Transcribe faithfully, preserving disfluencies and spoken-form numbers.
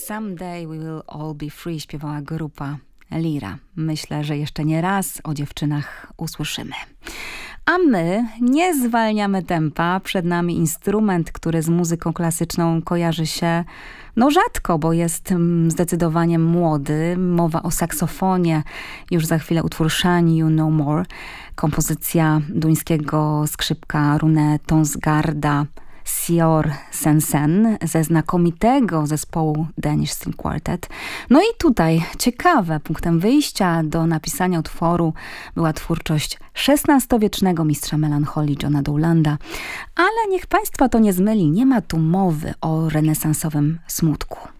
Someday we will all be free śpiewała grupa Lira. Myślę, że jeszcze nie raz o dziewczynach usłyszymy. A my nie zwalniamy tempa. Przed nami instrument, który z muzyką klasyczną kojarzy się no rzadko, bo jest mm, zdecydowanie młody. Mowa o saksofonie. Już za chwilę utwór Shine You No More. Kompozycja duńskiego skrzypka Rune Tonsgarda Sior Sensen ze znakomitego zespołu Danish String Quartet. No i tutaj ciekawe, punktem wyjścia do napisania utworu była twórczość szesnastowiecznego mistrza melancholii Johna Dowlanda. Ale niech Państwa to nie zmyli, nie ma tu mowy o renesansowym smutku.